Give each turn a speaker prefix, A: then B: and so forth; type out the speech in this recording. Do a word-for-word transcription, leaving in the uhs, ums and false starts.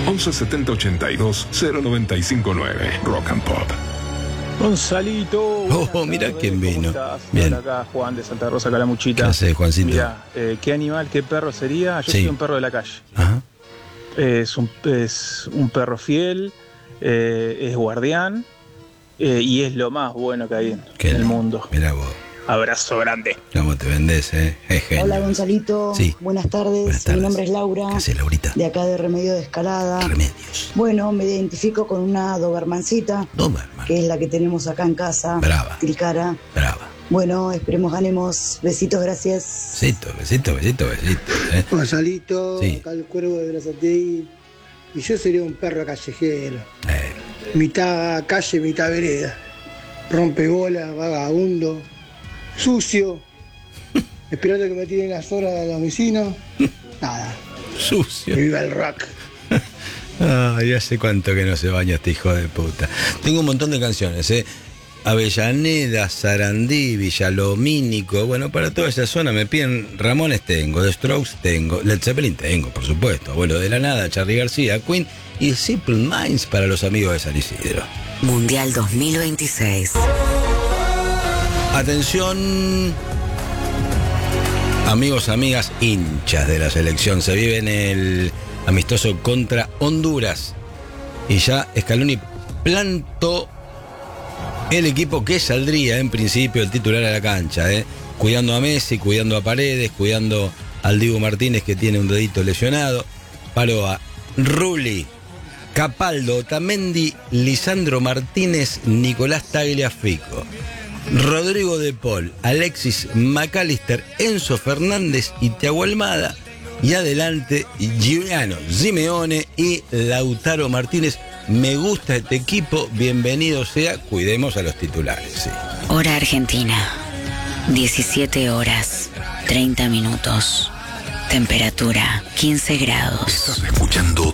A: once setenta ochenta y dos cero noventa y cinco nueve. Rock and Pop.
B: Gonzalito.
C: Oh, mira quién vino.
B: ¿Estás?
C: Bien.
B: Hola, acá Juan de Santa Rosa Calamuchita.
C: ¿Qué haces, Juancito?
B: Mira, eh, ¿qué animal, qué perro sería? Yo
C: Sí.
B: soy un perro de la calle.
C: Ajá.
B: Es un, es un perro fiel, eh, es guardián eh, y es lo más bueno que hay en,
C: Qué
B: en el
C: lindo.
B: mundo.
C: Mirá vos,
B: Abrazo grande.
C: cómo te vendés, ¿eh? Es genio.
D: Hola Gonzalito,
C: Sí.
D: buenas tardes.
C: Buenas tardes.
D: Mi nombre es Laura,
C: ¿Qué haces, Laurita?
D: de acá de Remedio de Escalada.
C: Remedios.
D: Bueno, me identifico con una dobermancita,
C: Doberman.
D: que es la que tenemos acá en casa.
C: Brava.
D: Tilcara.
C: Brava.
D: Bueno, esperemos ganemos. Besitos, gracias.
C: Besito, besito, besito, besito, ¿eh?
E: Gonzalito,
C: Sí.
E: acá el cuervo de Brazatei. Y yo sería un perro callejero.
C: Eh,
E: Mitad calle, mitad vereda. Rompebola, vagabundo, sucio. Esperando que me tiren las horas a los vecinos. Nada,
C: Sucio.
E: que viva el rock.
C: Ay, hace cuánto que no se baña este hijo de puta. Tengo un montón de canciones, ¿eh? Avellaneda, Sarandí, Villalomínico. Bueno, para toda esa zona me piden Ramones tengo, The Strokes tengo, Led Zeppelin tengo, por supuesto. Abuelo de la Nada, Charly García, Queen y Simple Minds para los amigos de San Isidro.
F: Mundial dos mil veintiséis.
C: Atención, amigos, amigas, hinchas de la selección. Se vive en el amistoso contra Honduras. Y ya Scaloni plantó el equipo que saldría en principio el titular a la cancha, ¿eh? Cuidando a Messi, cuidando a Paredes, cuidando al Dibu Martínez que tiene un dedito lesionado. Paró a Rulli, Capaldo, Otamendi, Lisandro Martínez, Nicolás Tagliafico, Rodrigo de Paul, Alexis McAllister, Enzo Fernández y Thiago Almada. Y adelante Giuliano Simeone y Lautaro Martínez. Me gusta este equipo, bienvenido sea, cuidemos a los titulares. Sí.
F: Hora Argentina. diecisiete horas, treinta minutos. Temperatura, quince grados.
A: Estás escuchando